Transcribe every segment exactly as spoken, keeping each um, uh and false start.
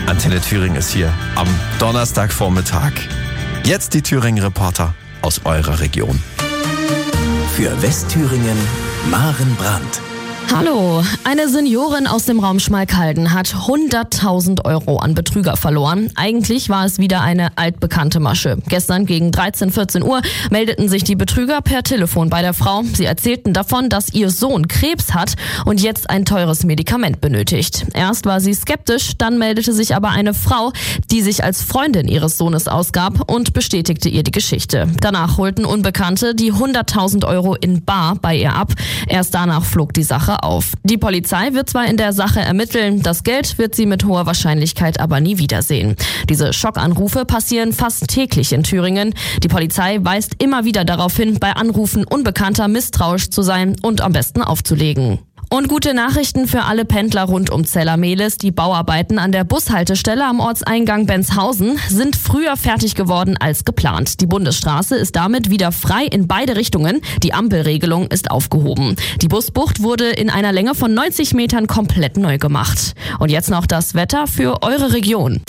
Antenne Thüringen ist hier am Donnerstagvormittag. Jetzt die Thüringen-Reporter aus eurer Region. Für Westthüringen, Maren Brandt. Hallo, eine Seniorin aus dem Raum Schmalkalden hat hunderttausend Euro an Betrüger verloren. Eigentlich war es wieder eine altbekannte Masche. Gestern gegen dreizehn, vierzehn Uhr meldeten sich die Betrüger per Telefon bei der Frau. Sie erzählten davon, dass ihr Sohn Krebs hat und jetzt ein teures Medikament benötigt. Erst war sie skeptisch, dann meldete sich aber eine Frau, die sich als Freundin ihres Sohnes ausgab und bestätigte ihr die Geschichte. Danach holten Unbekannte die hunderttausend Euro in bar bei ihr ab. Erst danach flog die Sache auf. Die Polizei wird zwar in der Sache ermitteln, das Geld wird sie mit hoher Wahrscheinlichkeit aber nie wiedersehen. Diese Schockanrufe passieren fast täglich in Thüringen. Die Polizei weist immer wieder darauf hin, bei Anrufen Unbekannter misstrauisch zu sein und am besten aufzulegen. Und gute Nachrichten für alle Pendler rund um Zella-Mehlis. Die Bauarbeiten an der Bushaltestelle am Ortseingang Benshausen sind früher fertig geworden als geplant. Die Bundesstraße ist damit wieder frei in beide Richtungen. Die Ampelregelung ist aufgehoben. Die Busbucht wurde in einer Länge von neunzig Metern komplett neu gemacht. Und jetzt noch das Wetter für eure Region.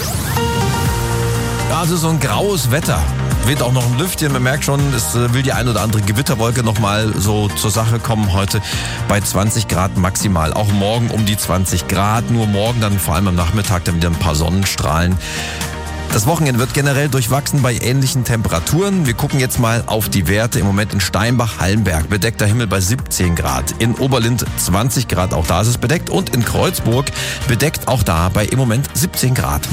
Also so ein graues Wetter. Weht auch noch ein Lüftchen, man merkt schon, es will die ein oder andere Gewitterwolke nochmal so zur Sache kommen heute bei zwanzig Grad maximal. Auch morgen um die zwanzig Grad, nur morgen dann vor allem am Nachmittag dann wieder ein paar Sonnenstrahlen. Das Wochenende wird generell durchwachsen bei ähnlichen Temperaturen. Wir gucken jetzt mal auf die Werte. Im Moment in Steinbach-Hallenberg bedeckter Himmel bei siebzehn Grad. In Oberlind zwanzig Grad, auch da ist es bedeckt. Und in Kreuzburg bedeckt auch da bei im Moment siebzehn Grad.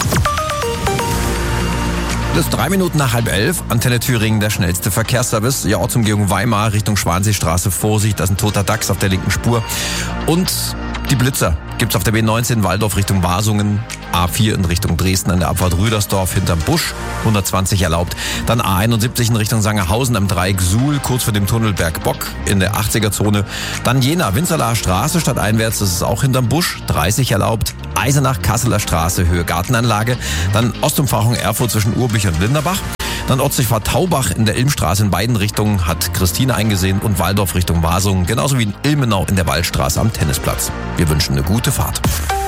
Das ist drei Minuten nach halb elf. Antenne Thüringen, der schnellste Verkehrsservice. Ja, Ortsumgehung Weimar Richtung Schwanseestraße. Vorsicht, da ist ein toter Dachs auf der linken Spur. Und die Blitzer gibt's auf der B neunzehn Waldorf Richtung Wasungen. A vier in Richtung Dresden an der Abfahrt Rüdersdorf hinterm Busch. hundertzwanzig erlaubt. Dann A einundsiebzig in Richtung Sangerhausen am Dreieck Suhl, kurz vor dem Tunnel Bergbock in der achtziger Zone. Dann Jena, Winzerlaher Straße stadteinwärts, das ist auch hinterm Busch, dreißig erlaubt. Eisenach, Kasseler Straße, Höhe Gartenanlage. Dann Ostumfahrung Erfurt zwischen Urbich und Linderbach. Dann Ortsdurchfahrt Taubach in der Ilmstraße in beiden Richtungen hat Christine eingesehen und Waldorf Richtung Wasungen, genauso wie in Ilmenau in der Waldstraße am Tennisplatz. Wir wünschen eine gute Fahrt.